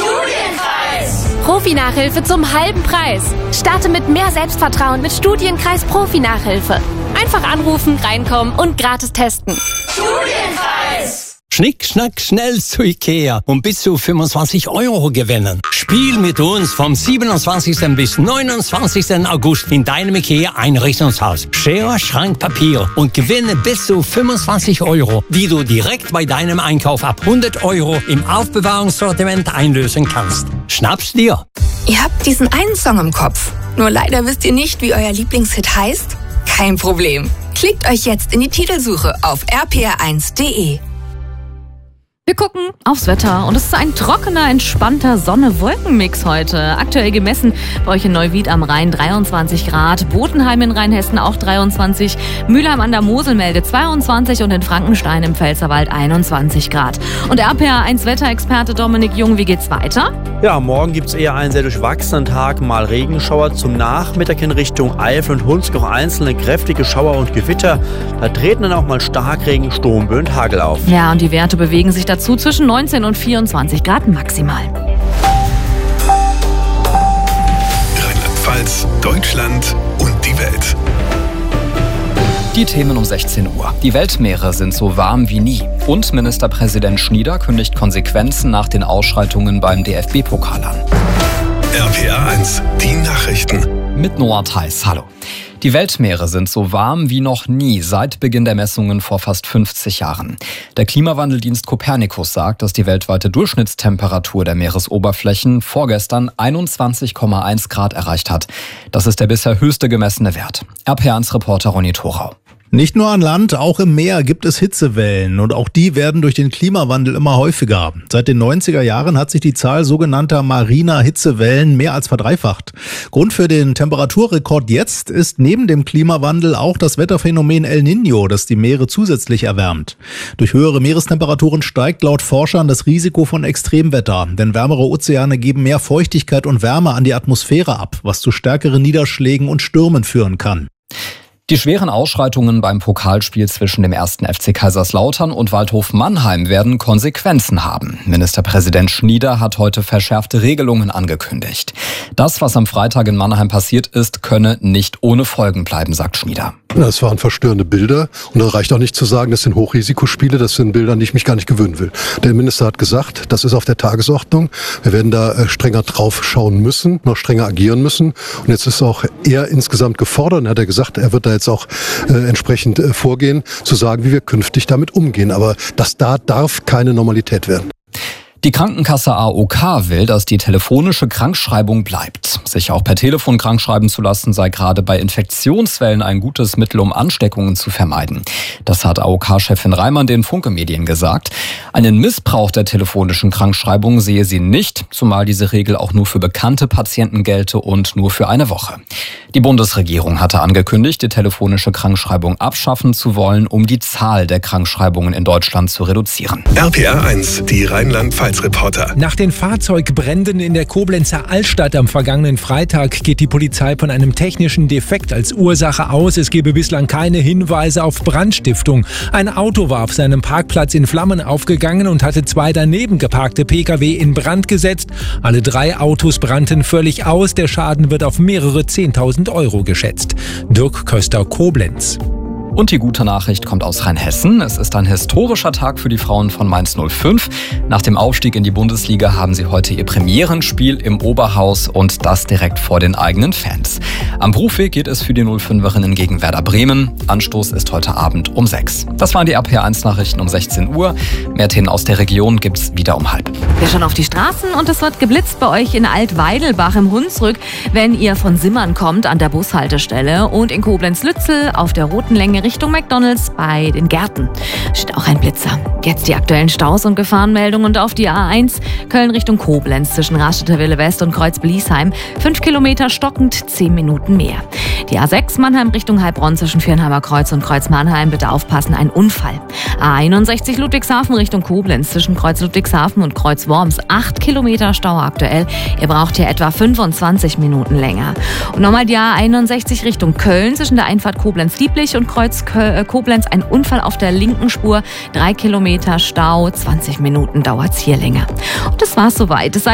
Studienkreis. Profi-Nachhilfe zum halben Preis. Starte mit mehr Selbstvertrauen mit Studienkreis Profi-Nachhilfe. Einfach anrufen, reinkommen und gratis testen. Studienkreis. Schnick, schnack, schnell zu Ikea und bis zu 25 € gewinnen. Spiel mit uns vom 27. bis 29. August in deinem Ikea-Einrichtungshaus. Schere, Schrank, Papier und gewinne bis zu 25 €, die du direkt bei deinem Einkauf ab 100 € im Aufbewahrungssortiment einlösen kannst. Schnapp's dir! Ihr habt diesen einen Song im Kopf. Nur leider wisst ihr nicht, wie euer Lieblingshit heißt? Kein Problem. Klickt euch jetzt in die Titelsuche auf rpr1.de. Wir gucken aufs Wetter und es ist ein trockener, entspannter Sonne-Wolken-Mix heute. Aktuell gemessen bei euch in Neuwied am Rhein 23 Grad, Botenheim in Rheinhessen auch 23, Mülheim an der Mosel meldet 22 und in Frankenstein im Pfälzerwald 21 Grad. Und RPR1-Wetterexperte Dominik Jung, wie geht's weiter? Ja, morgen gibt es eher einen sehr durchwachsenen Tag, mal Regenschauer, zum Nachmittag in Richtung Eifel und Hunsrück auch einzelne kräftige Schauer und Gewitter. Da treten dann auch mal Starkregen, Sturmböen und Hagel auf. Ja, und die Werte bewegen sich dazu zwischen 19 und 24 Grad maximal. Rheinland-Pfalz, Deutschland und die Welt. Die Themen um 16 Uhr. Die Weltmeere sind so warm wie nie. Und Ministerpräsident Schnieder kündigt Konsequenzen nach den Ausschreitungen beim DFB-Pokal an. RPR1, die Nachrichten. Mit Noah Theis, hallo. Die Weltmeere sind so warm wie noch nie seit Beginn der Messungen vor fast 50 Jahren. Der Klimawandeldienst Copernicus sagt, dass die weltweite Durchschnittstemperatur der Meeresoberflächen vorgestern 21,1 Grad erreicht hat. Das ist der bisher höchste gemessene Wert. RPR1-Reporter Ronny Thorau. Nicht nur an Land, auch im Meer gibt es Hitzewellen und auch die werden durch den Klimawandel immer häufiger. Seit den 90er Jahren hat sich die Zahl sogenannter mariner Hitzewellen mehr als verdreifacht. Grund für den Temperaturrekord jetzt ist neben dem Klimawandel auch das Wetterphänomen El Niño, das die Meere zusätzlich erwärmt. Durch höhere Meerestemperaturen steigt laut Forschern das Risiko von Extremwetter, denn wärmere Ozeane geben mehr Feuchtigkeit und Wärme an die Atmosphäre ab, was zu stärkeren Niederschlägen und Stürmen führen kann. Die schweren Ausschreitungen beim Pokalspiel zwischen dem 1. FC Kaiserslautern und Waldhof Mannheim werden Konsequenzen haben. Ministerpräsident Schnieder hat heute verschärfte Regelungen angekündigt. Das, was am Freitag in Mannheim passiert ist, könne nicht ohne Folgen bleiben, sagt Schnieder. Das waren verstörende Bilder und da reicht auch nicht zu sagen, das sind Hochrisikospiele, das sind Bilder, an die ich mich gar nicht gewöhnen will. Der Minister hat gesagt, das ist auf der Tagesordnung. Wir werden da strenger drauf schauen müssen, noch strenger agieren müssen. Und jetzt ist auch er insgesamt gefordert, und hat er gesagt, er wird da jetzt auch entsprechend vorgehen, zu sagen, wie wir künftig damit umgehen. Aber das da darf keine Normalität werden. Die Krankenkasse AOK will, dass die telefonische Krankschreibung bleibt. Sich auch per Telefon krankschreiben zu lassen, sei gerade bei Infektionswellen ein gutes Mittel, um Ansteckungen zu vermeiden. Das hat AOK-Chefin Reimann den Funke-Medien gesagt. Einen Missbrauch der telefonischen Krankschreibung sehe sie nicht, zumal diese Regel auch nur für bekannte Patienten gelte und nur für eine Woche. Die Bundesregierung hatte angekündigt, die telefonische Krankschreibung abschaffen zu wollen, um die Zahl der Krankschreibungen in Deutschland zu reduzieren. RPR1, die Rheinland-Pfalz-Reporter. Nach den Fahrzeugbränden in der Koblenzer Altstadt am vergangenen Freitag geht die Polizei von einem technischen Defekt als Ursache aus. Es gebe bislang keine Hinweise auf Brandstiftung. Ein Auto war auf seinem Parkplatz in Flammen aufgegangen und hatte 2 daneben geparkte Pkw in Brand gesetzt. Alle 3 Autos brannten völlig aus. Der Schaden wird auf mehrere 10.000 € geschätzt. Dirk Köster, Koblenz. Und die gute Nachricht kommt aus Rheinhessen. Es ist ein historischer Tag für die Frauen von Mainz 05. Nach dem Aufstieg in die Bundesliga haben sie heute ihr Premierenspiel im Oberhaus und das direkt vor den eigenen Fans. Am Bruchweg geht es für die 05erinnen gegen Werder Bremen. Anstoß ist heute Abend um 6. Das waren die RPR1-Nachrichten um 16 Uhr. Mehr Themen aus der Region gibt's wieder um 12:30. Wir schauen auf die Straßen und es wird geblitzt bei euch in Altweidelbach im Hunsrück, wenn ihr von Simmern kommt an der Bushaltestelle und in Koblenz-Lützel auf der roten Länge Richtung McDonald's bei den Gärten. Steht auch ein Blitzer. Jetzt die aktuellen Staus und Gefahrenmeldungen und auf die A1 Köln Richtung Koblenz zwischen Raststätter Wille West und Kreuz-Bliesheim. 5 Kilometer stockend, 10 Minuten mehr. Die A6 Mannheim Richtung Heilbronn zwischen Viernheimer Kreuz und Kreuz Mannheim. Bitte aufpassen, ein Unfall. A61 Ludwigshafen Richtung Koblenz zwischen Kreuz Ludwigshafen und Kreuz Worms. 8 Kilometer Stau aktuell. Ihr braucht hier etwa 25 Minuten länger. Und nochmal die A61 Richtung Köln zwischen der Einfahrt Koblenz-Dieblich und Kreuz Koblenz. Ein Unfall auf der linken Spur. 3 Kilometer Stau. 20 Minuten dauert es hier länger. Und das war's soweit.